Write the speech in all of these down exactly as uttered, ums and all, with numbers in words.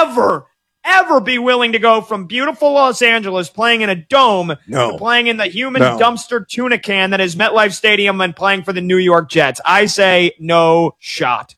ever, ever be willing to go from beautiful Los Angeles playing in a dome no. to playing in the human no. dumpster tuna can that is MetLife Stadium and playing for the New York Jets. I say no shot.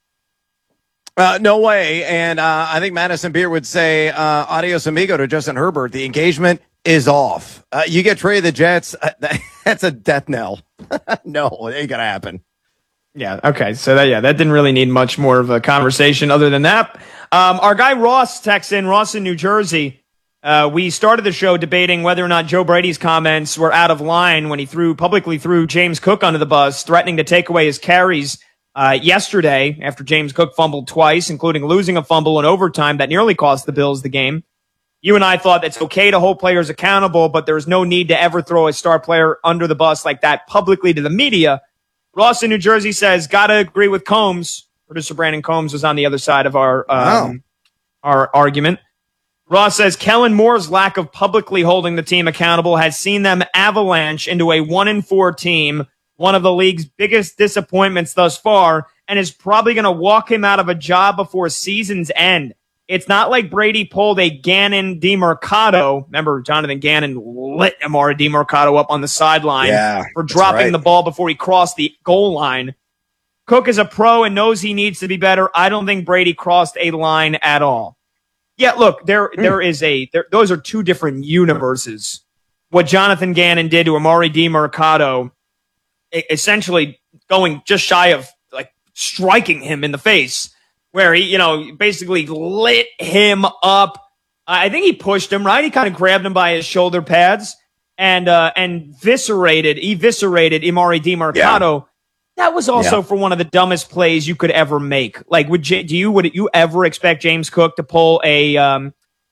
Uh, no way. And uh, I think Madison Beer would say uh, adios amigo to Justin Herbert. The engagement is off. Uh, you get traded to the Jets, uh, that, that's a death knell. No, it ain't going to happen. Yeah, okay. So, that, yeah, that didn't really need much more of a conversation other than that. Um, our guy Ross texts in, Ross in New Jersey. Uh, we started the show debating whether or not Joe Brady's comments were out of line when he threw publicly threw James Cook under the bus, threatening to take away his carries uh, yesterday after James Cook fumbled twice, including losing a fumble in overtime that nearly cost the Bills the game. You and I thought it's okay to hold players accountable, but there's no need to ever throw a star player under the bus like that publicly to the media. Ross in New Jersey says, gotta agree with Combs. Producer Brandon Combs was on the other side of our um, wow. our argument. Ross says, Kellen Moore's lack of publicly holding the team accountable has seen them avalanche into a one and four team, one of the league's biggest disappointments thus far, and is probably going to walk him out of a job before season's end. It's not like Brady pulled a Gannon DeMercado. Remember, Jonathan Gannon lit Amari DeMercado up on the sideline yeah, for dropping right. the ball before he crossed the goal line. Cook is a pro and knows he needs to be better. I don't think Brady crossed a line at all. Yeah, look, there mm. there is a there, those are two different universes. What Jonathan Gannon did to Amari DeMercado, essentially going just shy of like striking him in the face, where he, you know, basically lit him up. Uh, I think he pushed him, right? He kind of grabbed him by his shoulder pads and uh, and viscerated, eviscerated Amari DeMercado. Yeah. That was also yeah. for one of the dumbest plays you could ever make. Like, would J- do you would you ever expect James Cook to pull a um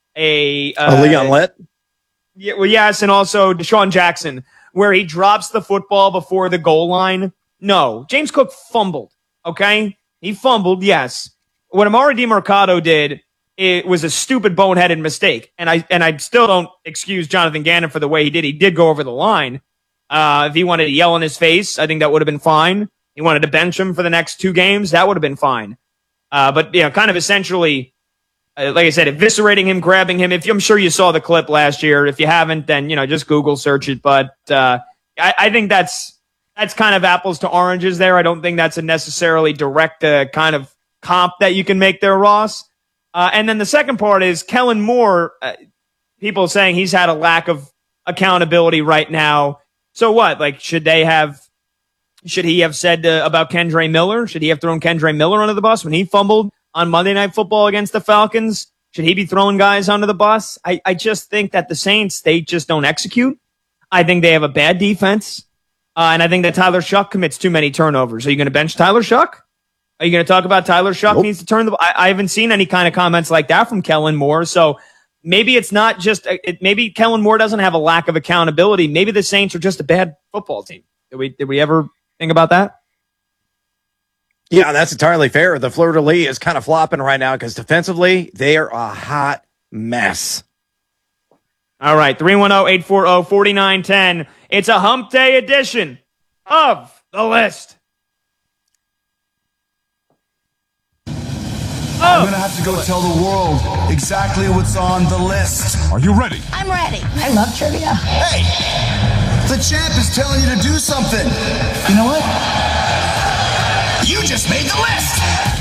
a uh, a Leon Lett? Yeah, well, yes, and also Deshaun Jackson, where he drops the football before the goal line. No, James Cook fumbled. Okay, he fumbled. Yes, what Amari DeMercado did, it was a stupid, boneheaded mistake, and I and I still don't excuse Jonathan Gannon for the way he did. He did go over the line. Uh, if he wanted to yell in his face, I think that would have been fine. He wanted to bench him for the next two games, that would have been fine. Uh, but, you know, kind of essentially, uh, like I said, eviscerating him, grabbing him. If I'm sure you saw the clip last year. If you haven't, then, you know, just Google search it. But uh, I, I think that's that's kind of apples to oranges there. I don't think that's a necessarily direct uh, kind of comp that you can make there, Ross. Uh, and then the second part is Kellen Moore, uh, people saying he's had a lack of accountability right now. So what? Like, should they have, should he have said uh, about Kendre Miller? Should he have thrown Kendre Miller under the bus when he fumbled on Monday Night Football against the Falcons? Should he be throwing guys under the bus? I, I just think that the Saints, they just don't execute. I think they have a bad defense. Uh, and I think that Tyler Shuck commits too many turnovers. Are you going to bench Tyler Shuck? Are you going to talk about Tyler Shuck nope. needs to turn the, I, I haven't seen any kind of comments like that from Kellen Moore. So maybe it's not just, it, maybe Kellen Moore doesn't have a lack of accountability. Maybe the Saints are just a bad football team. Did we, did we ever think about that? Yeah, that's entirely fair. The Fleur-de-Lis is kind of flopping right now because defensively, they are a hot mess. All right, three one zero, eight four zero, four nine one zero. It's a hump day edition of The List. I'm going to have to go tell the world exactly what's on the list. Are you ready? I'm ready. I love trivia. Hey, the champ is telling you to do something. You know what? You just made the list.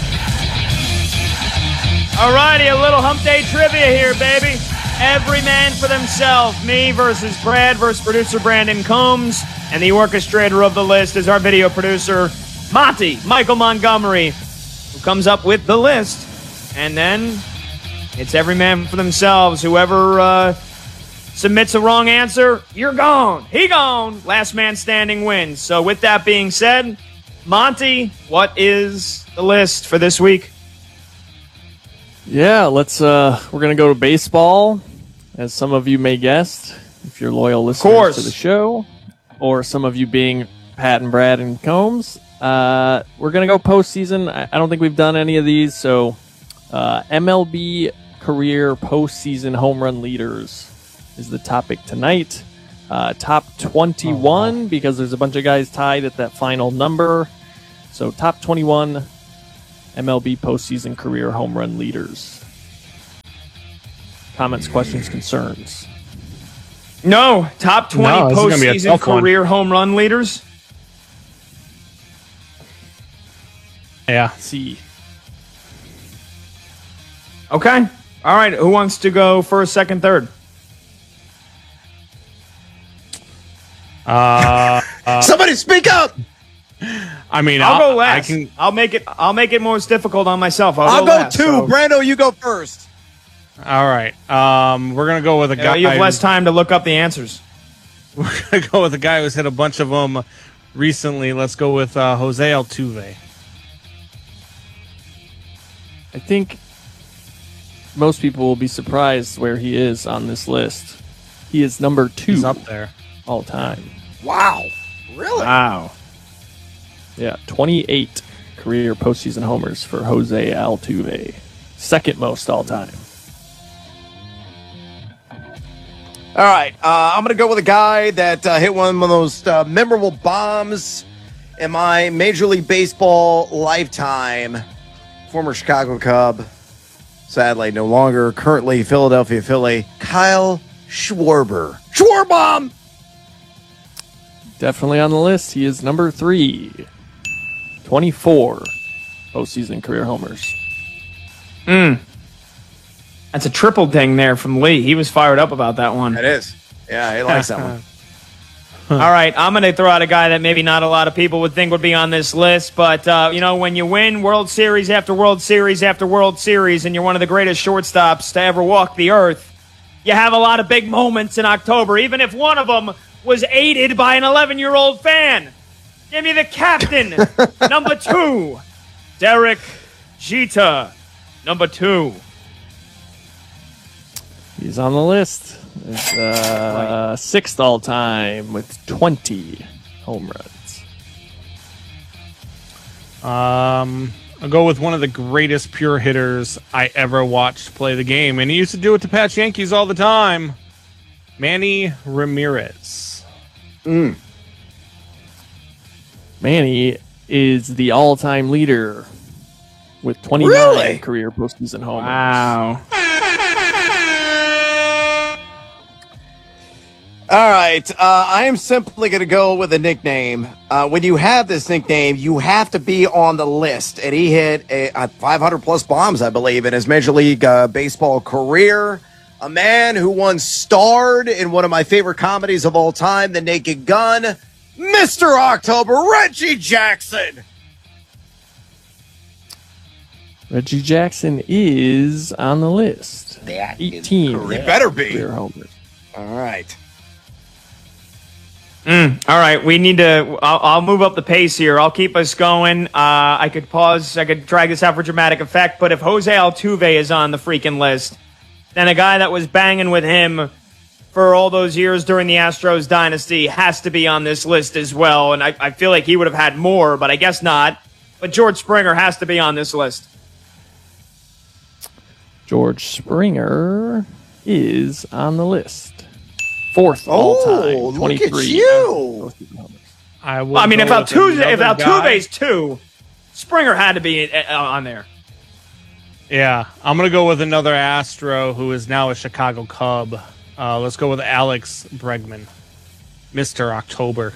All righty, a little hump day trivia here, baby. Every man for themselves. Me versus Brad versus producer Brandon Combs. And the orchestrator of the list is our video producer, Monty, Michael Montgomery, who comes up with the list. And then it's every man for themselves. Whoever uh, submits a wrong answer, you're gone. He gone. Last man standing wins. So with that being said, Monty, what is the list for this week? Yeah, let's. Uh, we're gonna go to baseball, as some of you may guess, if you're loyal listeners to the show, or some of you being Pat and Brad and Combs. Uh, we're gonna go postseason. I, I don't think we've done any of these, so uh, M L B career postseason home run leaders is the topic tonight. Uh, top twenty-one, oh, wow. because there's a bunch of guys tied at that final number. So top twenty-one M L B postseason career home run leaders. Comments, questions, concerns? No. Top twenty No, this is gonna be a postseason tough one. career home run leaders. Yeah. Let's see. Okay. All right. Who wants to go first, second, third? Uh, uh, Somebody speak up. I mean, I'll, I'll go last. I can. I'll make it. I'll make it most difficult on myself. I'll, I'll go, go last, two. so- Brando, you go first. All right. Um, we're gonna go with a Yeah, guy. you have less time to look up the answers. We're gonna go with a guy who's hit a bunch of them recently. Let's go with uh, Jose Altuve. I think most people will be surprised where he is on this list. He is number two He's up there. all time. Wow. Really? Wow. Yeah, twenty-eight career postseason homers for Jose Altuve. Second most all time. All right. Uh, I'm going to go with a guy that uh, hit one of those uh, memorable bombs in my Major League Baseball lifetime. Former Chicago Cub. Sadly, no longer. Currently Philadelphia Philly. Kyle Schwarber. Schwarbomb! Definitely on the list. He is number three. twenty-four postseason career homers. That's a triple ding there from Lee. He was fired up about that one. It is. Yeah, he likes that one. All right, I'm going to throw out a guy that maybe not a lot of people would think would be on this list, but, uh, you know, when you win World Series after World Series after World Series and you're one of the greatest shortstops to ever walk the earth, you have a lot of big moments in October, even if one of them was aided by an eleven-year-old fan. Give me the captain, number two, Derek Jeter, number two. He's on the list. It's, uh, sixth all time with twenty home runs. Um, I'll go with one of the greatest pure hitters I ever watched play the game, and he used to do it to patch Yankees all the time. Manny Ramirez. Manny is the all-time leader with twenty-nine Really? career postseason homers. Wow. All right. Uh, I am simply going to go with a nickname. Uh, when you have this nickname, you have to be on the list. And he hit a, a five hundred plus bombs, I believe, in his Major League uh, Baseball career. A man who once starred in one of my favorite comedies of all time, The Naked Gun, Mister October, Reggie Jackson. Reggie Jackson is on the list. That is eighteen correct. He better be. career homers. All right. Mm, all right, we need to. I'll, I'll move up the pace here. I'll keep us going. Uh, I could pause. I could drag this out for dramatic effect. But if Jose Altuve is on the freaking list, then a guy that was banging with him for all those years during the Astros dynasty has to be on this list as well. And I, I feel like he would have had more, but I guess not. But George Springer has to be on this list. George Springer is on the list. Fourth all Oh, time, look at twenty-three. you. I, would Well, I mean, if go with Altuve, if another guy. Altuve's two, Springer had to be uh, on there. Yeah, I'm going to go with another Astro who is now a Chicago Cub. Uh, let's go with Alex Bregman, Mister October.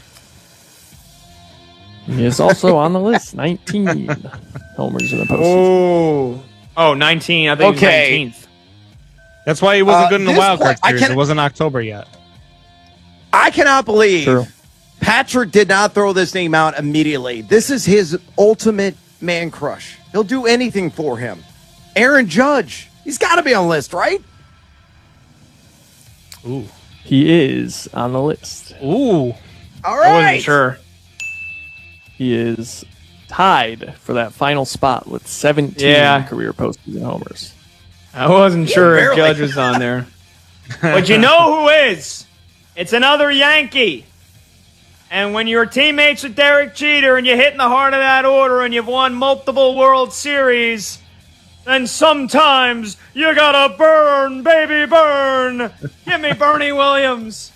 He is also on the list. nineteen homers in the postseason. Oh, oh, nineteen. I think Okay. he was nineteenth. That's why he wasn't Uh, good in the this wild card point- I series. can't- It wasn't October yet. I cannot believe True. Patrick did not throw this name out immediately. This is his ultimate man crush. He'll do anything for him. Aaron Judge. He's got to be on the list, right? Ooh. He is on the list. Ooh. All I right. wasn't sure. He is tied for that final spot with seventeen Yeah. career postseason homers. I wasn't sure if barely. Judge was on there. But you know who is? It's another Yankee. And when you're teammates with Derek Jeter and you hit in the heart of that order and you've won multiple World Series, then sometimes you gotta burn, baby, burn. Give me Bernie Williams.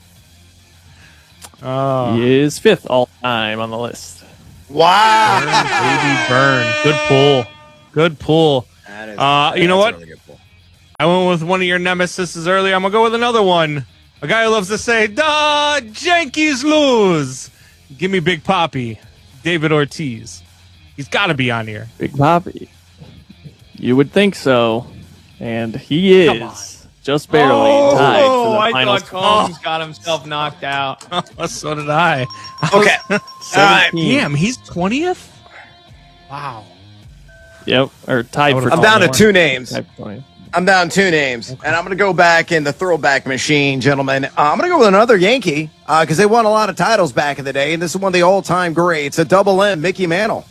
Oh, He is fifth all time on the list. Wow. baby burn. Good pull. Good pull. That is- Uh, you know that's what? a really good pull. I went with one of your nemesis earlier. I'm going to go with another one. A guy who loves to say, "Da Yankees lose." Give me Big Papi, David Ortiz. He's got to be on here. Big Papi. You would think so. And he is just barely oh, tied for the I final thought Combs got himself knocked out. So did I. Okay. All right. Damn, he's twentieth? Wow. Yep, or tied for I'm down to twenty-one. two names. Tied for twenty. I'm down two names, and I'm going to go back in the throwback machine, gentlemen. Uh, I'm going to go with another Yankee because uh, they won a lot of titles back in the day, and this is one of the all-time greats, a double M, Mickey Mantle.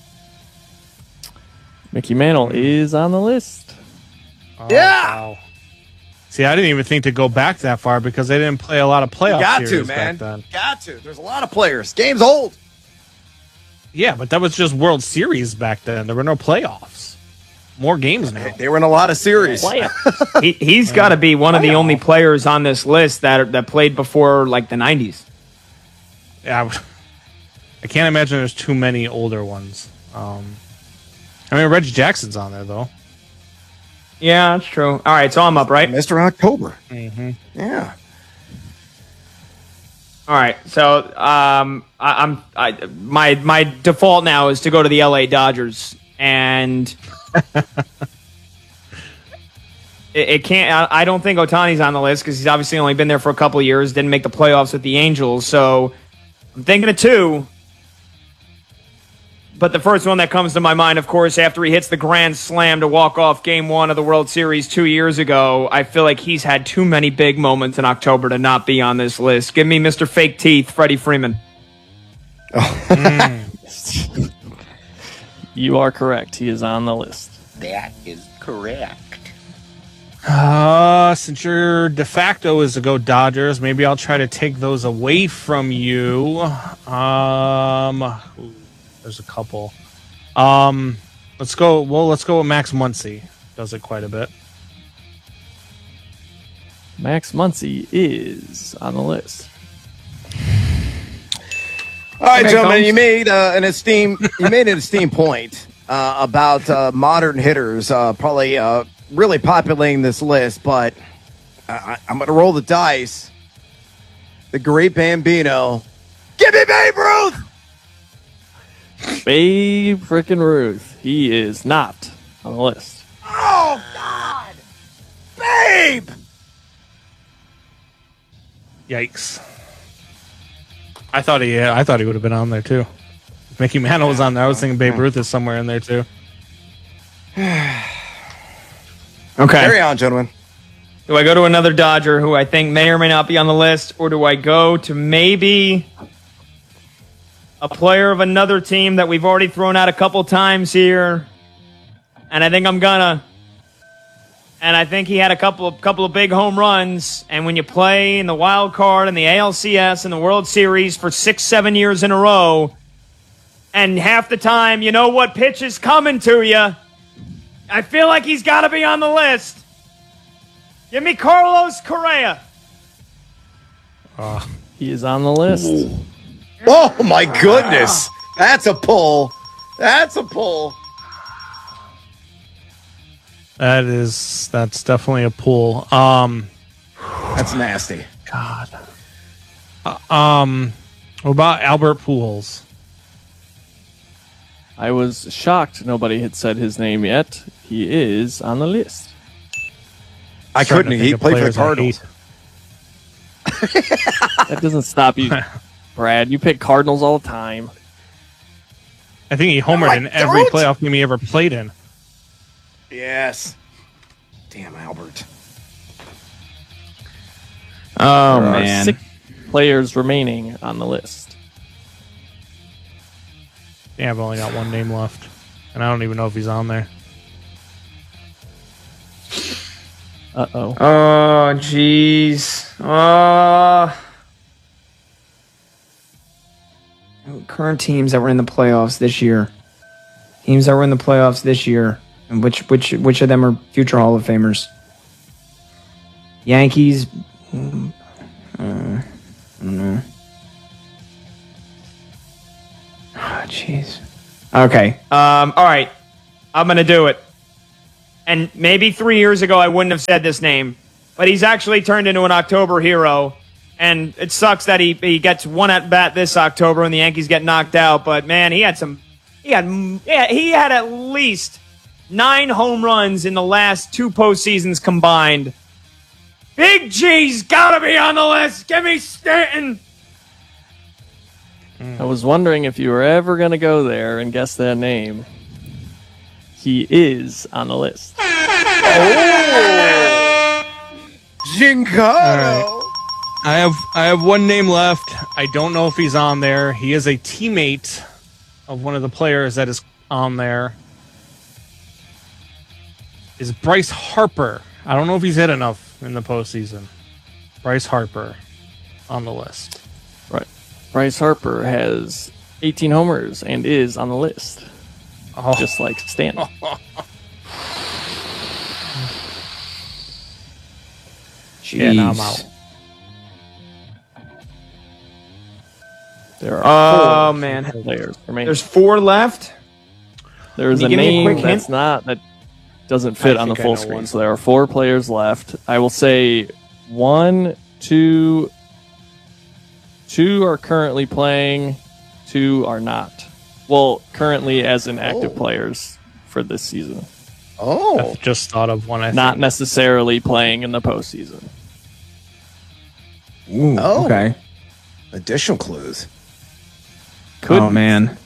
Mickey Mantle is on the list. Oh, Yeah. Wow. See, I didn't even think to go back that far because they didn't play a lot of playoff Got to, series man. back then. Got to. There's a lot of players. Game's old. Yeah, but that was just World Series back then. There were no playoffs. More games now. They were in a lot of series. he, he's got to be one of the only players on this list that that played before like the nineties. Yeah, I would- I can't imagine there's too many older ones. Um, I mean, Reggie Jackson's on there, though. Yeah, that's true. All right, so I'm up, right? Mister October. Mm-hmm. Yeah. All right, so um, I, I'm I, my my default now is to go to the L A Dodgers, and it, it can't. I, I don't think Ohtani's on the list because he's obviously only been there for a couple of years, didn't make the playoffs with the Angels. So I'm thinking of two. But the first one that comes to my mind, of course, after he hits the grand slam to walk off game one of the World Series two years ago, I feel like he's had too many big moments in October to not be on this list. Give me Mister Fake Teeth, Freddie Freeman. Mm. You are correct. He is on the list. That is correct. Uh, since your de facto is to go Dodgers, maybe I'll try to take those away from you. Um, ooh, there's a couple. Um, let's go. Well, let's go with Max Muncy. Does it quite a bit. Max Muncy is on the list. All right, Okay, gentlemen, Combs. you made uh, an esteem. You made an esteemed point uh, about uh, modern hitters, uh, probably uh, really populating this list. But I- I'm going to roll the dice. The great Bambino, give me Babe Ruth. Babe frickin' Ruth. He is not on the list. Oh God, Babe. Yikes! I thought he. I thought he would have been on there too. If Mickey Mantle was on there, I was thinking Babe Ruth is somewhere in there too. Okay. Carry on, gentlemen. Do I go to another Dodger who I think may or may not be on the list, or do I go to maybe a player of another team that we've already thrown out a couple times here? And I think I'm gonna. And I think he had a couple of couple of big home runs. And when you play in the wild card and the A L C S and the World Series for six, seven years in a row, and half the time you know what pitch is coming to you, I feel like he's got to be on the list. Give me Carlos Correa. He is on the list. Oh my goodness, that's a pull. That's a pull. That is. That's definitely a pull. Um. That's nasty. God. Uh, um. What about Albert Pujols? I was shocked nobody had said his name yet. He is on the list. I Starting couldn't. to think He of played for the players I Cardinals. hate. That doesn't stop you, Brad. You pick Cardinals all the time. I think he homered No, I in every don't. playoff game he ever played in. Yes. Damn, Albert. Oh, There are six players remaining on the list. Yeah, I've only got one name left, and I don't even know if he's on there. Uh-oh. Oh, jeez. Uh, current teams that were in the playoffs this year. Teams that were in the playoffs this year. And which which which of them are future Hall of Famers? Yankees. mm, Uh, I don't know. Oh, jeez. Okay. Um. All right. I'm gonna do it. and maybe three years ago I wouldn't have said this name, but he's actually turned into an October hero. And it sucks that he, he gets one at bat this October and the Yankees get knocked out. But man, he had some, he had, yeah, he had at least nine home runs in the last two postseasons combined. Big G's gotta be on the list. Give me Stanton. I was wondering if you were ever going to go there and guess that name. He is on the list. Oh! Giancarlo! I have I have one name left. I don't know if he's on there. He is a teammate of one of the players that is on there. Is Bryce Harper. I don't know if he's hit enough in the postseason. Bryce Harper on the list. Right. Bryce Harper has eighteen homers and is on the list. Oh. Just like Stanton. Yeah, now I'm out. There are Oh, four man. players remaining. There's four left. There is Can a you give me a name quick that's hint? not that doesn't fit I on the think I full know screen. one. So there are four players left. I will say one, two, two are currently playing, two are not. Well, currently as in active Oh. players for this season, Oh, I've just thought of one. I not think. necessarily playing in the postseason. Ooh, Oh. okay. additional clues. Could Oh man.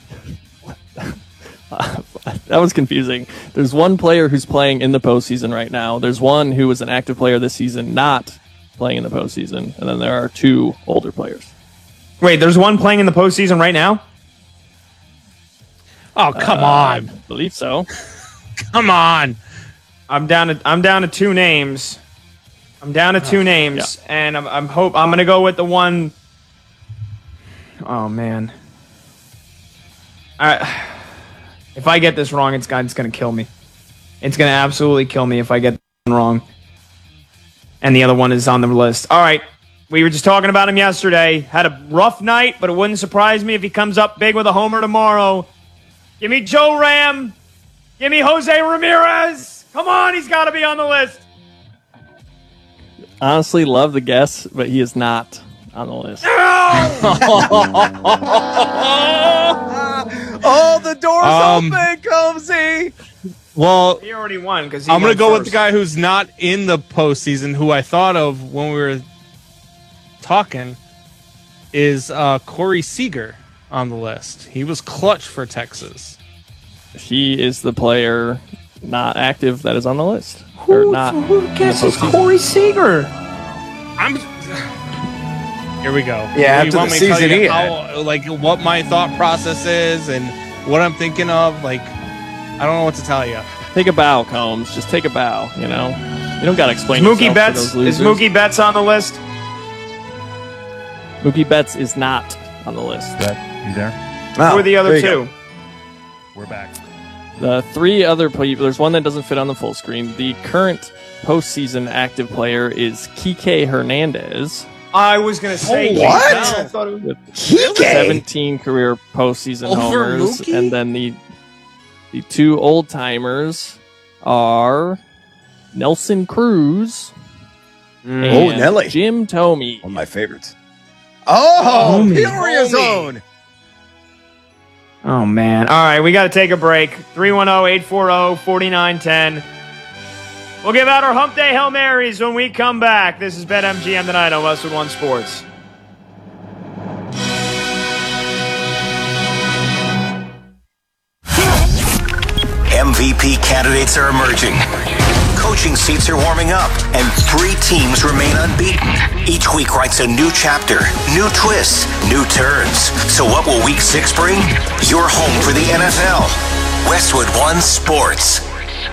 That was confusing. There's one player who's playing in the postseason right now. There's one who was an active player this season, not playing in the postseason, and then there are two older players. Wait, there's one playing in the postseason right now? Oh, come Uh, I on. believe so. Come on. I'm down to I'm down to two names. I'm down to two names, and I'm I'm hope I'm gonna go with the one. Oh man. I, if I get this wrong, it's gonna it's gonna kill me. It's gonna absolutely kill me if I get this one wrong. And the other one is on the list. All right, we were just talking about him yesterday. Had a rough night, but it wouldn't surprise me if he comes up big with a homer tomorrow. Give me Joe Ram. Give me Jose Ramirez. Come on, he's got to be on the list. Honestly, love the guess, but he is not on the list. Oh, the door's Um, open, Combsy. Well, He already won because I'm going to go with the guy who's not in the postseason, who I thought of when we were talking, is uh, Corey Seager on the list. He was clutch for Texas. He is the player not active that is on the list. or Who, not who in the guesses postseason. Corey Seager? I'm. Here we go. Yeah, You after want the me to tell season you he how, like, what my thought process is and what I'm thinking of? Like, I don't know what to tell you. Take a bow, Combs. Just take a bow. You know, you don't got to explain. Is Mookie yourself Betts to those is losers. Mookie Betts on the list? Mookie Betts is not on the list. You there? Who are the other there you two? We're back. The three other people, there's one that doesn't fit on the full screen. The current postseason active player is Kike Hernandez. I was gonna say Oh, what? Keith Bell. I thought it was- With Kike? seventeen career postseason Over homers, Mookie? and then the the two old timers are Nelson Cruz and Oh, Nelly. Jim Thome. One of my favorites. Oh, Homie. Peoria Homie. Zone. Oh man! All right, we got to take a break. three one zero, eight four zero, four nine one zero. We'll give out our Hump Day Hail Marys when we come back. This is BetMGM tonight on Westwood One Sports. M V P candidates are emerging. Coaching seats are warming up, and three teams remain unbeaten. Each week writes a new chapter, new twists, new turns. So what will week six bring? Your home for the N F L. Westwood One Sports.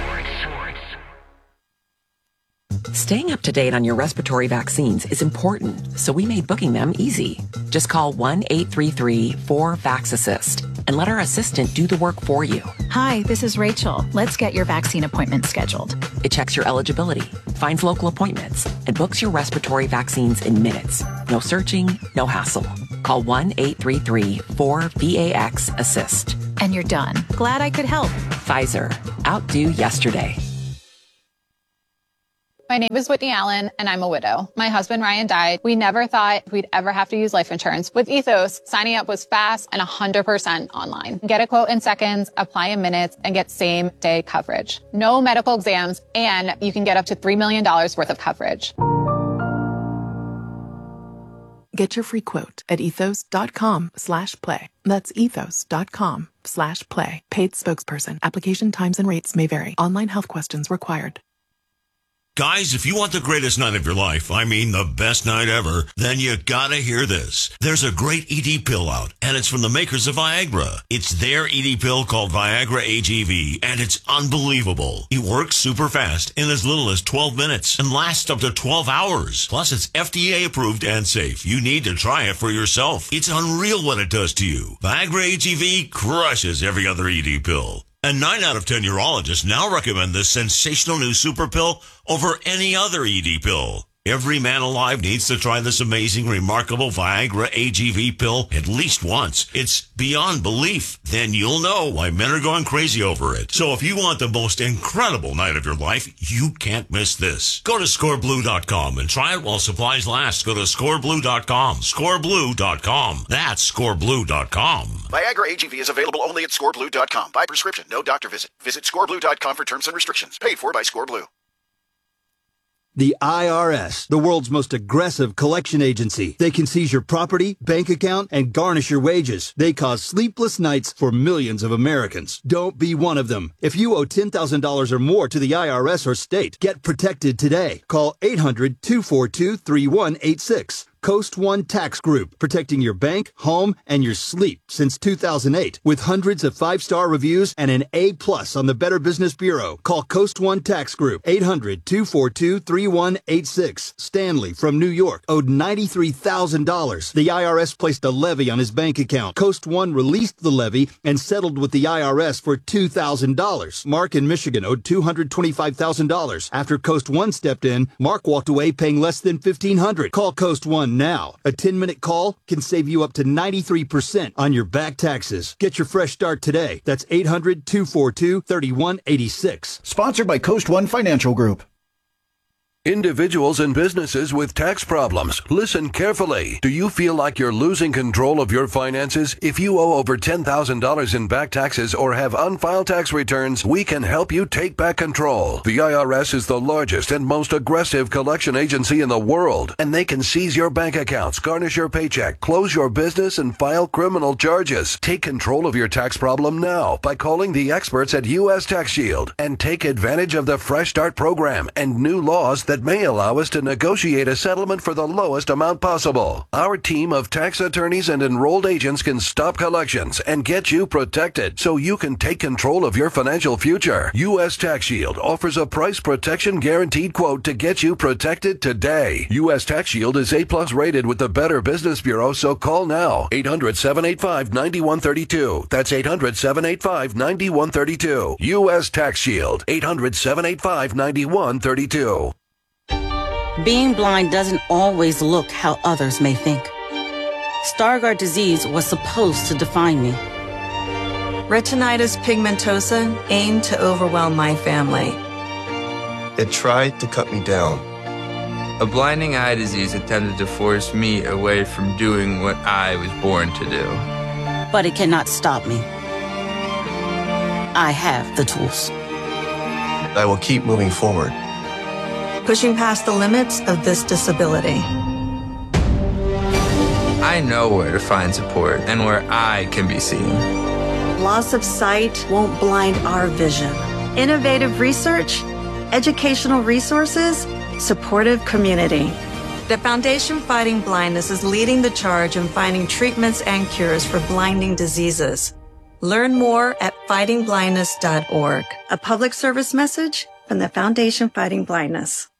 Staying up to date on your respiratory vaccines is important, so we made booking them easy. Just call one eight three three, four, VAX-ASSIST and let our assistant do the work for you. Hi, this is Rachel. Let's get your vaccine appointment scheduled. It checks your eligibility, finds local appointments, and books your respiratory vaccines in minutes. No searching, no hassle. Call one eight three three, four, VAX-ASSIST. And you're done. Glad I could help. Pfizer. Outdo yesterday. My name is Whitney Allen, and I'm a widow. My husband, Ryan, died. We never thought we'd ever have to use life insurance. With Ethos, signing up was fast and one hundred percent online. Get a quote in seconds, apply in minutes, and get same-day coverage. No medical exams, and you can get up to three million dollars worth of coverage. Get your free quote at ethos.com slash play. That's ethos.com slash play. Paid spokesperson. Application times and rates may vary. Online health questions required. Guys, if you want the greatest night of your life, I mean the best night ever, then you gotta hear this. There's a great E D pill out, and it's from the makers of Viagra. It's their E D pill called Viagra A G V, and it's unbelievable. It works super fast in as little as twelve minutes and lasts up to twelve hours. Plus, it's F D A approved and safe. You need to try it for yourself. It's unreal what it does to you. Viagra A G V crushes every other E D pill. And nine out of ten urologists now recommend this sensational new super pill over any other E D pill. Every man alive needs to try this amazing, remarkable Viagra A G V pill at least once. It's beyond belief. Then you'll know why men are going crazy over it. So if you want the most incredible night of your life, you can't miss this. Go to score blue dot com and try it while supplies last. Go to score blue dot com. score blue dot com. That's score blue dot com. Viagra A G V is available only at score blue dot com. By prescription, no doctor visit. Visit score blue dot com for terms and restrictions. Paid for by ScoreBlue. The I R S, the world's most aggressive collection agency. They can seize your property, bank account, and garnish your wages. They cause sleepless nights for millions of Americans. Don't be one of them. If you owe ten thousand dollars or more to the I R S or state, get protected today. Call eight hundred, two four two, three one eight six. Coast One Tax Group, protecting your bank, home, and your sleep since two thousand eight. With hundreds of five-star reviews and an A plus on the Better Business Bureau. Call Coast One Tax Group, eight hundred, two four two, three one eight six. Stanley from New York owed ninety-three thousand dollars. The I R S placed a levy on his bank account. Coast One released the levy and settled with the I R S for two thousand dollars. Mark in Michigan owed two hundred twenty-five thousand dollars. After Coast One stepped in, Mark walked away paying less than fifteen hundred dollars. Call Coast One now. A ten-minute call can save you up to ninety-three percent on your back taxes. Get your fresh start today. That's eight hundred, two four two, three one eight six. Sponsored by Coast One Financial Group. Individuals and businesses with tax problems, listen carefully. Do you feel like you're losing control of your finances? If you owe over ten thousand dollars in back taxes or have unfiled tax returns, we can help you take back control. The I R S is the largest and most aggressive collection agency in the world, and they can seize your bank accounts, garnish your paycheck, close your business, and file criminal charges. Take control of your tax problem now by calling the experts at U S Tax Shield and take advantage of the Fresh Start program and new laws that may allow us to negotiate a settlement for the lowest amount possible. Our team of tax attorneys and enrolled agents can stop collections and get you protected so you can take control of your financial future. U S Tax Shield offers a price protection guaranteed quote to get you protected today. U S Tax Shield is A plus rated with the Better Business Bureau, so call now. eight hundred, seven eight five, nine one three two. That's eight hundred, seven eight five, nine one three two. U S Tax Shield. eight hundred, seven eight five, nine one three two. Being blind doesn't always look how others may think. Stargardt disease was supposed to define me. Retinitis pigmentosa aimed to overwhelm my family. It tried to cut me down. A blinding eye disease attempted to force me away from doing what I was born to do. But it cannot stop me. I have the tools. I will keep moving forward. Pushing past the limits of this disability. I know where to find support and where I can be seen. Loss of sight won't blind our vision. Innovative research, educational resources, supportive community. The Foundation Fighting Blindness is leading the charge in finding treatments and cures for blinding diseases. Learn more at fighting blindness dot org. A public service message from the Foundation Fighting Blindness.